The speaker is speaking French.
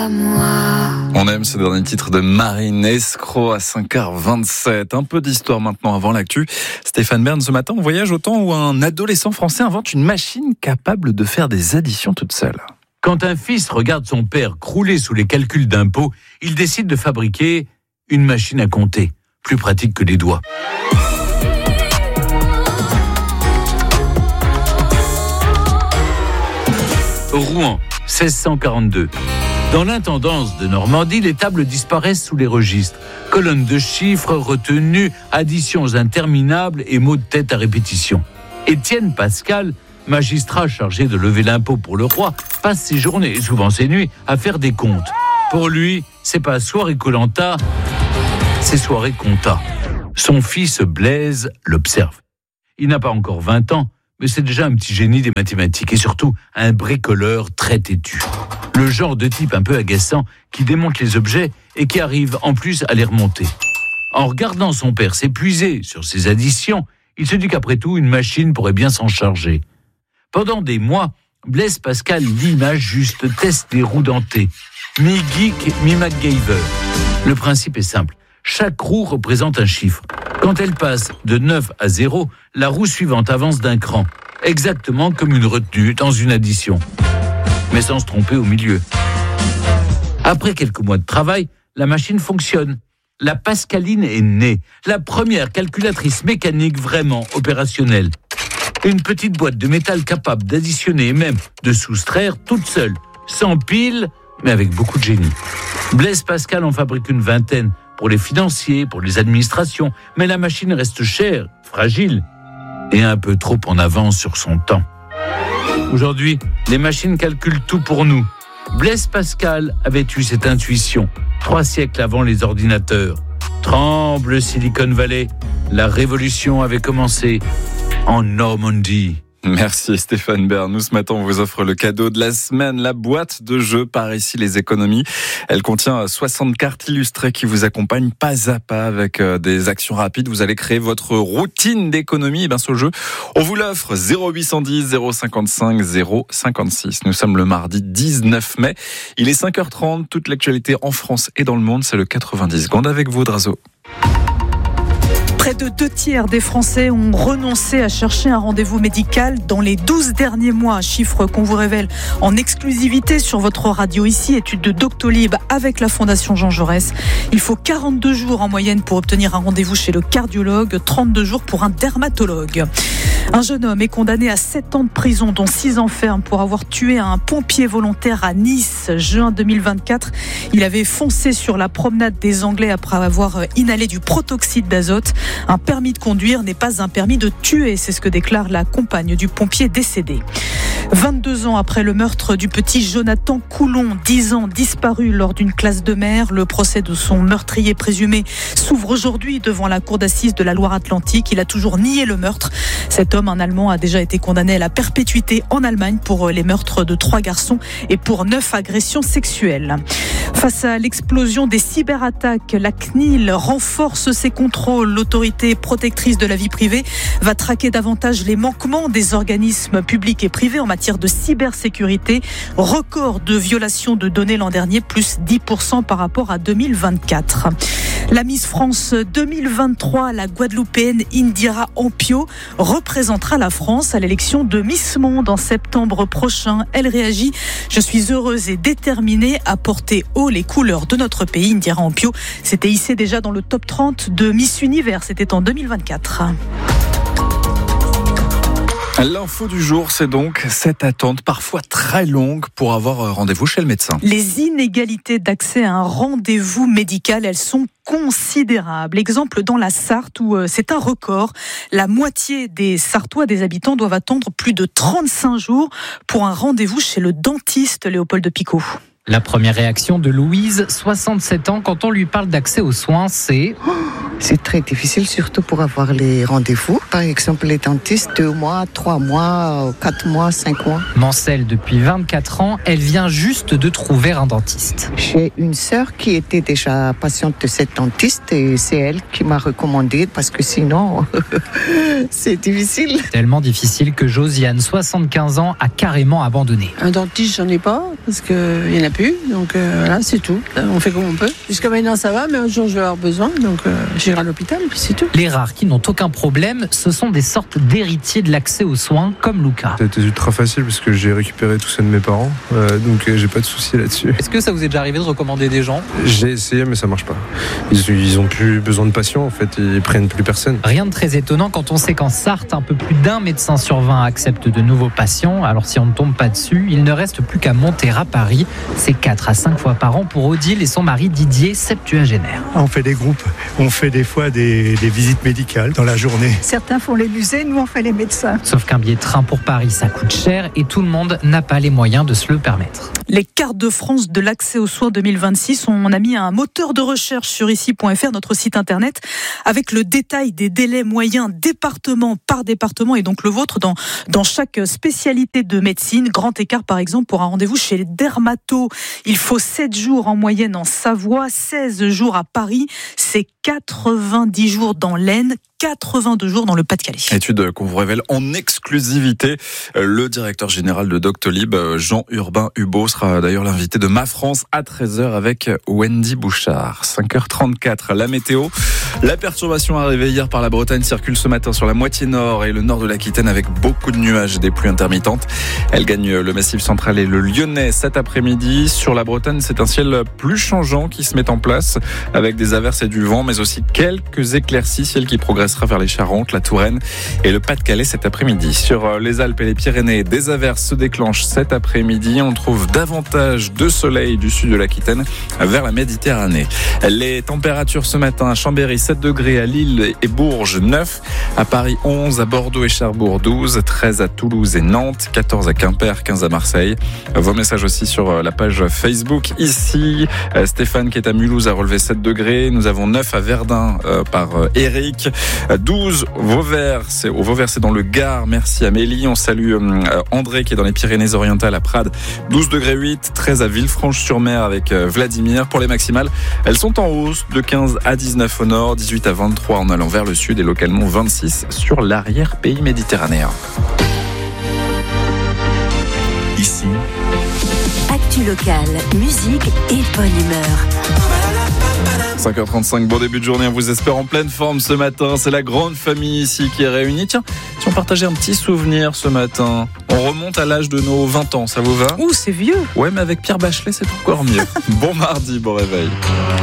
à moi. On aime ce dernier titre de Marine Escroc à 5h27. Un peu d'histoire maintenant avant l'actu. Stéphane Bern, ce matin, on voyage au temps où un adolescent français invente une machine capable de faire des additions toute seule. Quand un fils regarde son père crouler sous les calculs d'impôts, il décide de fabriquer une machine à compter, plus pratique que les doigts. Rouen, 1642. Dans l'intendance de Normandie, les tables disparaissent sous les registres. Colonnes de chiffres retenues, additions interminables et mots de tête à répétition. Étienne Pascal, magistrat chargé de lever l'impôt pour le roi, passe ses journées et souvent ses nuits à faire des comptes. Pour lui, c'est pas soirée Koh-Lanta, c'est soirée compta. Son fils Blaise l'observe. Il n'a pas encore 20 ans, mais c'est déjà un petit génie des mathématiques et surtout un bricoleur très têtu. Le genre de type un peu agaçant qui démonte les objets et qui arrive en plus à les remonter. En regardant son père s'épuiser sur ses additions, il se dit qu'après tout, une machine pourrait bien s'en charger. Pendant des mois, Blaise Pascal l'image juste teste des roues dentées. Mi-geek, mi-MacGyver. Le principe est simple. Chaque roue représente un chiffre. Quand elle passe de 9 à 0, la roue suivante avance d'un cran. Exactement comme une retenue dans une addition. Mais sans se tromper au milieu. Après quelques mois de travail, la machine fonctionne. La Pascaline est née. La première calculatrice mécanique vraiment opérationnelle. Une petite boîte de métal capable d'additionner et même de soustraire toute seule. Sans pile, mais avec beaucoup de génie. Blaise Pascal en fabrique une vingtaine. Pour les financiers, pour les administrations. Mais la machine reste chère, fragile et un peu trop en avance sur son temps. Aujourd'hui, les machines calculent tout pour nous. Blaise Pascal avait eu cette intuition 3 siècles avant les ordinateurs. Tremble Silicon Valley, la révolution avait commencé en Normandie. Merci Stéphane Bern. Nous, ce matin, on vous offre le cadeau de la semaine, la boîte de jeux par ici les économies. Elle contient 60 cartes illustrées qui vous accompagnent pas à pas avec des actions rapides. Vous allez créer votre routine d'économie. Et bien, ce jeu, on vous l'offre 0810 055 056. Nous sommes le mardi 19 mai. Il est 5h30. Toute l'actualité en France et dans le monde, c'est le 90 secondes avec vous, Drazo. Près de 2/3 des Français ont renoncé à chercher un rendez-vous médical dans les 12 derniers mois. Un chiffre qu'on vous révèle en exclusivité sur votre radio ici. Étude de Doctolib avec la Fondation Jean Jaurès. Il faut 42 jours en moyenne pour obtenir un rendez-vous chez le cardiologue, 32 jours pour un dermatologue. Un jeune homme est condamné à 7 ans de prison, dont 6 ans ferme, pour avoir tué un pompier volontaire à Nice, juin 2024. Il avait foncé sur la promenade des Anglais après avoir inhalé du protoxyde d'azote. Un permis de conduire n'est pas un permis de tuer, c'est ce que déclare la compagne du pompier décédé. 22 ans après le meurtre du petit Jonathan Coulon, 10 ans disparu lors d'une classe de mer, le procès de son meurtrier présumé s'ouvre aujourd'hui devant la cour d'assises de la Loire-Atlantique. Il a toujours nié le meurtre. Cet homme, un Allemand, a déjà été condamné à la perpétuité en Allemagne pour les meurtres de 3 garçons et pour 9 agressions sexuelles. Face à l'explosion des cyberattaques, la CNIL renforce ses contrôles. L'autorité protectrice de la vie privée va traquer davantage les manquements des organismes publics et privés en matière de cybersécurité. Record de violation de données l'an dernier, plus 10% par rapport à 2024. La Miss France 2023, la Guadeloupéenne Indira Ampio, représentera la France à l'élection de Miss Monde en septembre prochain. Elle réagit: je suis heureuse et déterminée à porter haut les couleurs de notre pays. Indira Ampio s'était hissée déjà dans le top 30 de Miss Univers, c'était en 2024. L'info du jour, c'est donc cette attente parfois très longue pour avoir rendez-vous chez le médecin. Les inégalités d'accès à un rendez-vous médical, elles sont considérables. Exemple dans la Sarthe où c'est un record. La moitié des Sartois, des habitants, doivent attendre plus de 35 jours pour un rendez-vous chez le dentiste. Léopold Picot. La première réaction de Louise, 67 ans, quand on lui parle d'accès aux soins, c'est... C'est très difficile, surtout pour avoir les rendez-vous. Par exemple, les dentistes, 2 mois, 3 mois, 4 mois, 5 mois. Mancel, depuis 24 ans, elle vient juste de trouver un dentiste. J'ai une sœur qui était déjà patiente de cette dentiste et c'est elle qui m'a recommandé parce que sinon, c'est difficile. Tellement difficile que Josiane, 75 ans, a carrément abandonné. Un dentiste, j'en ai pas parce qu'il n'y en a plus. Donc voilà, c'est tout. On fait comme on peut. Jusqu'à maintenant, ça va, mais un jour, je vais avoir besoin. Donc j'irai à l'hôpital et puis c'est tout. Les rares qui n'ont aucun problème, ce sont des sortes d'héritiers de l'accès aux soins, comme Luca. C'était ultra facile parce que j'ai récupéré tout ça de mes parents, donc j'ai pas de souci là-dessus. Est-ce que ça vous est déjà arrivé de recommander des gens ? J'ai essayé mais ça marche pas. Ils ont plus besoin de patients en fait, ils prennent plus personne. Rien de très étonnant quand on sait qu'en Sarthe, un peu plus d'1 médecin sur 20 accepte de nouveaux patients. Alors si on ne tombe pas dessus, il ne reste plus qu'à monter à Paris. C'est 4 à 5 fois par an pour Odile et son mari Didier, septuagénaire. On fait des groupes, on fait des fois des visites médicales dans la journée. Certains font les musées, nous on fait les médecins. Sauf qu'un billet de train pour Paris, ça coûte cher et tout le monde n'a pas les moyens de se le permettre. Les cartes de France de l'accès aux soins 2026, on a mis un moteur de recherche sur ici.fr, notre site internet, avec le détail des délais moyens département par département et donc le vôtre dans chaque spécialité de médecine. Grand écart par exemple pour un rendez-vous chez les dermatos. Il faut 7 jours en moyenne en Savoie, 16 jours à Paris, c'est 90 jours dans l'Aisne, 82 jours dans le Pas-de-Calais. Étude qu'on vous révèle en exclusivité. Le directeur général de Doctolib, Jean-Urbain Hubaut, sera d'ailleurs l'invité de Ma France à 13h avec Wendy Bouchard. 5h34, la météo. La perturbation arrivée hier par la Bretagne circule ce matin sur la moitié nord et le nord de l'Aquitaine avec beaucoup de nuages et des pluies intermittentes. Elle gagne le Massif central et le Lyonnais cet après-midi. Sur la Bretagne, c'est un ciel plus changeant qui se met en place avec des averses et du vent, mais aussi quelques éclaircies, ciel qui progressera vers les Charentes, la Touraine et le Pas-de-Calais cet après-midi. Sur les Alpes et les Pyrénées, des averses se déclenchent cet après-midi. On trouve davantage de soleil du sud de l'Aquitaine vers la Méditerranée. Les températures ce matin à Chambéry, 7 degrés, à Lille et Bourges, 9, à Paris 11, à Bordeaux et Cherbourg 12, 13 à Toulouse et Nantes, 14 à Quimper, 15 à Marseille. Vos messages aussi sur la page Facebook. Ici, Stéphane qui est à Mulhouse a relevé 7 degrés. Nous avons 9 à Verdun par Eric. 12 Vauvert, c'est dans le Gard. Merci Amélie. On salue André qui est dans les Pyrénées-Orientales à Prades. 12 degrés 8, 13 à Villefranche-sur-Mer avec Vladimir. Pour les maximales, elles sont en hausse de 15 à 19 au nord, 18 à 23 en allant vers le sud et localement 26 sur l'arrière-pays méditerranéen. Ici, actu locale, musique et bonne humeur. 5h35, bon début de journée, on vous espère en pleine forme ce matin. C'est la grande famille ici qui est réunie. Tiens, si on partageait un petit souvenir ce matin, on remonte à l'âge de nos 20 ans, ça vous va ? Ouh, c'est vieux. Ouais, mais avec Pierre Bachelet, c'est encore mieux. Bon mardi, bon réveil.